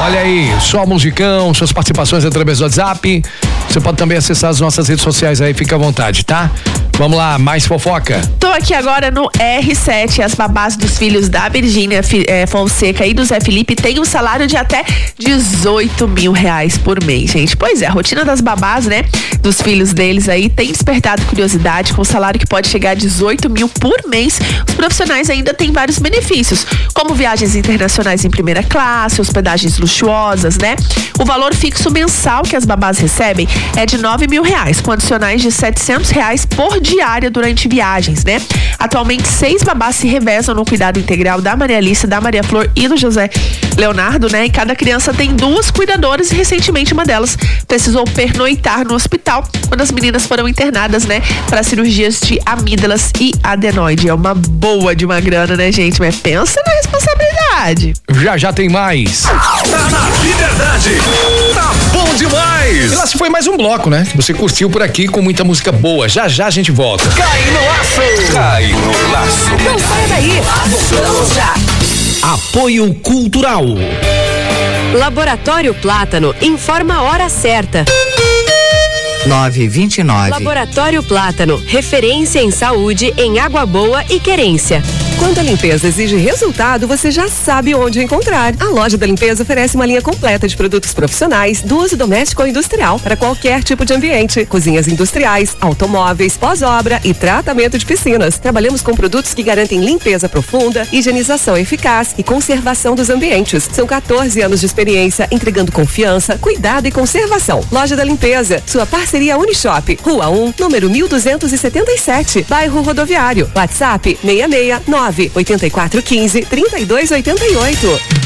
Olha aí, só musicão, suas participações através do WhatsApp. Você pode também acessar as nossas redes sociais aí, fica à vontade, tá? Vamos lá, mais fofoca. Tô aqui agora no R7. As babás dos filhos da Virgínia Fonseca e do Zé Felipe têm um salário de até 18 mil reais por mês, gente. Pois é, a rotina das babás, né, dos filhos deles aí tem despertado curiosidade. Com um salário que pode chegar a 18 mil por mês, os profissionais ainda têm vários benefícios, como viagens internacionais em primeira classe, hospedagens luxuosas, né? O valor fixo mensal que as babás recebem é de 9 mil reais, com adicionais de 700 reais por diária durante viagens, né? Atualmente, 6 babás se revezam no cuidado integral da Maria Alice, da Maria Flor e do José Leonardo, né? E cada criança tem 2 cuidadoras e recentemente uma delas precisou pernoitar no hospital quando as meninas foram internadas, né? Para cirurgias de amígdalas e adenoide. É uma boa de uma grana, né, gente? Mas pensa na responsabilidade. Já tem mais. Tá na Liberdade. Tá bom demais. E lá se foi mais um bloco, né? Que você curtiu por aqui com muita música boa. Já a gente volta. Cai no laço. Cai no laço. Não saia daí. Voltamos já. Apoio Cultural. Laboratório Plátano informa a hora certa. 9h29. Laboratório Plátano, referência em saúde em Água Boa e Querência. Quando a limpeza exige resultado, você já sabe onde encontrar. A Loja da Limpeza oferece uma linha completa de produtos profissionais do uso doméstico ou industrial para qualquer tipo de ambiente. Cozinhas industriais, automóveis, pós-obra e tratamento de piscinas. Trabalhamos com produtos que garantem limpeza profunda, higienização eficaz e conservação dos ambientes. São 14 anos de experiência entregando confiança, cuidado e conservação. Loja da Limpeza, sua parceria Unishop, Rua 1, número 1277, bairro Rodoviário. WhatsApp 669 8415 3288.